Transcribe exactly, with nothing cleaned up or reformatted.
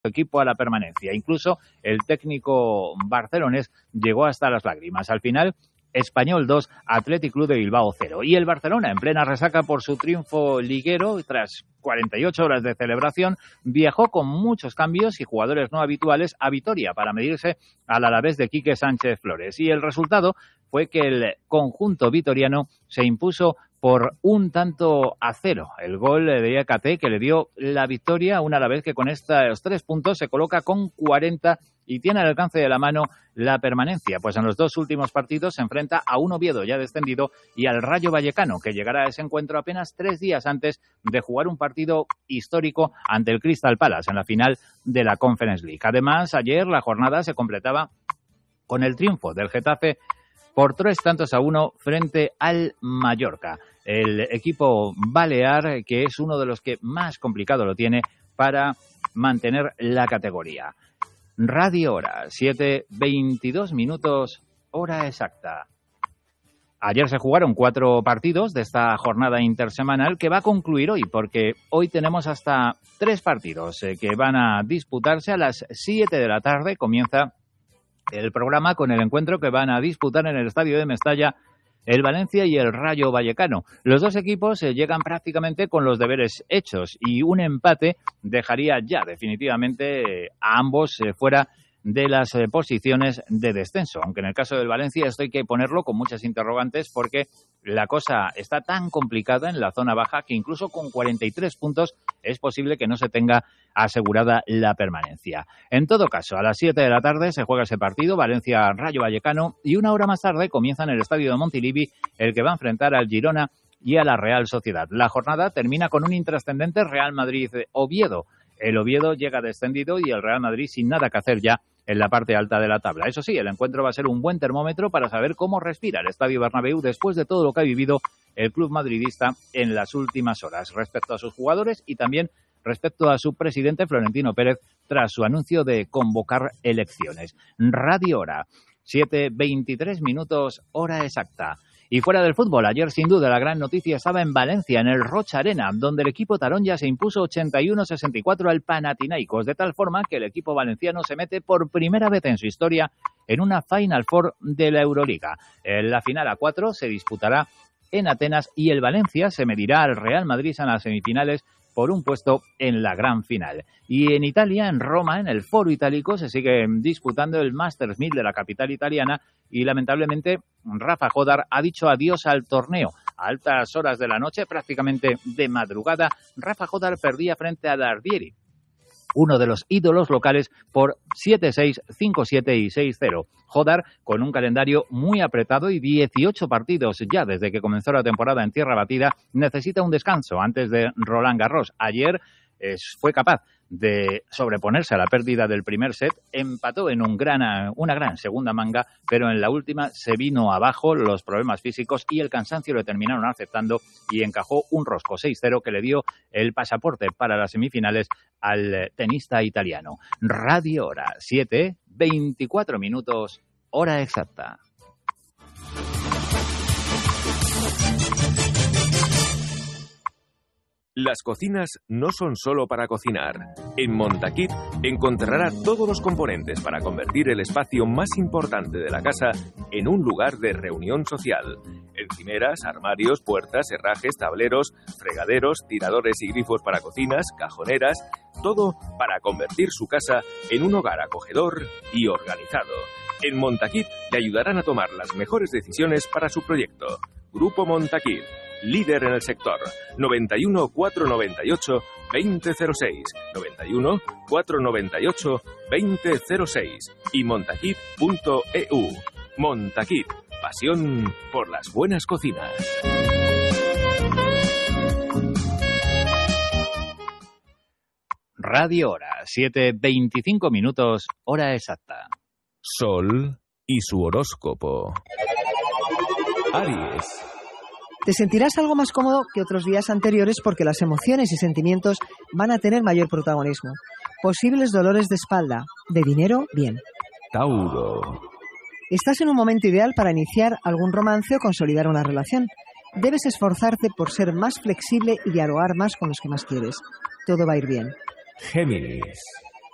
equipo a la permanencia. Incluso el técnico barcelonés llegó hasta las lágrimas. Al final, Español dos, Athletic Club de Bilbao cero. Y el Barcelona, en plena resaca por su triunfo liguero, tras cuarenta y ocho horas de celebración, viajó con muchos cambios y jugadores no habituales a Vitoria para medirse al Alavés de Quique Sánchez Flores. Y el resultado fue que el conjunto vitoriano se impuso por un tanto a cero. El gol de E K T que le dio la victoria, un Alavés que con estos tres puntos se coloca con cuarenta y tiene al alcance de la mano la permanencia. Pues en los dos últimos partidos se enfrenta a un Oviedo ya descendido y al Rayo Vallecano, que llegará a ese encuentro apenas tres días antes de jugar un partido histórico ante el Crystal Palace en la final de la Conference League. Además, ayer la jornada se completaba con el triunfo del Getafe por tres tantos a uno frente al Mallorca. El equipo balear, que es uno de los que más complicado lo tiene para mantener la categoría. Radio Hora, siete veintidós minutos, hora exacta. Ayer se jugaron cuatro partidos de esta jornada intersemanal que va a concluir hoy, porque hoy tenemos hasta tres partidos eh, que van a disputarse a las siete de la tarde. Comienza el programa con el encuentro que van a disputar en el estadio de Mestalla el Valencia y el Rayo Vallecano. Los dos equipos eh, llegan prácticamente con los deberes hechos y un empate dejaría ya definitivamente eh, a ambos eh, fuera de las eh, posiciones de descenso. Aunque en el caso del Valencia esto hay que ponerlo con muchas interrogantes porque la cosa está tan complicada en la zona baja que incluso con cuarenta y tres puntos es posible que no se tenga asegurada la permanencia. En todo caso, a las siete de la tarde se juega ese partido, Valencia-Rayo Vallecano, y una hora más tarde comienza en el estadio de Montilivi el que va a enfrentar al Girona y a la Real Sociedad. La jornada termina con un intrascendente Real Madrid-Oviedo. El Oviedo llega descendido y el Real Madrid sin nada que hacer ya en la parte alta de la tabla. Eso sí, el encuentro va a ser un buen termómetro para saber cómo respira el Estadio Bernabéu después de todo lo que ha vivido el club madridista en las últimas horas, respecto a sus jugadores y también respecto a su presidente Florentino Pérez tras su anuncio de convocar elecciones. Radio Hora, siete veintitrés minutos, hora exacta. Y fuera del fútbol, ayer sin duda la gran noticia estaba en Valencia, en el Rocha Arena, donde el equipo taronja se impuso ochenta y uno a sesenta y cuatro al Panathinaikos, de tal forma que el equipo valenciano se mete por primera vez en su historia en una Final Four de la Euroliga. En la final a cuatro se disputará en Atenas y el Valencia se medirá al Real Madrid en las semifinales por un puesto en la gran final. Y en Italia, en Roma, en el Foro Itálico, se sigue disputando el Masters mil de la capital italiana y lamentablemente Rafa Jodar ha dicho adiós al torneo. A altas horas de la noche, prácticamente de madrugada, Rafa Jodar perdía frente a Dardieri, uno de los ídolos locales, por siete seis, cinco siete y seis cero. Jodar, con un calendario muy apretado y dieciocho partidos ya desde que comenzó la temporada en tierra batida, necesita un descanso antes de Roland Garros. Ayer eh, fue capaz de sobreponerse a la pérdida del primer set, empató en un gran, una gran segunda manga, pero en la última se vino abajo los problemas físicos y el cansancio le terminaron aceptando y encajó un rosco seis cero que le dio el pasaporte para las semifinales al tenista italiano. Radio Hora, siete veinticuatro minutos, hora exacta. Las cocinas no son solo para cocinar. En Montaquit encontrará todos los componentes para convertir el espacio más importante de la casa en un lugar de reunión social. Encimeras, armarios, puertas, herrajes, tableros, fregaderos, tiradores y grifos para cocinas, cajoneras, todo para convertir su casa en un hogar acogedor y organizado. En Montaquit le ayudarán a tomar las mejores decisiones para su proyecto. Grupo Montaquit, líder en el sector. noventa y uno, cuatrocientos noventa y ocho, veinte cero seis. noventa y uno, cuatrocientos noventa y ocho, veinte cero seis. Y montaquit punto e u. Montaquit, pasión por las buenas cocinas. Radio Hora, siete veinticinco minutos, hora exacta. Sol y su horóscopo. Aries. Te sentirás algo más cómodo que otros días anteriores porque las emociones y sentimientos van a tener mayor protagonismo. Posibles dolores de espalda. De dinero, bien. Tauro. Estás en un momento ideal para iniciar algún romance o consolidar una relación. Debes esforzarte por ser más flexible y dialogar más con los que más quieres. Todo va a ir bien. Géminis.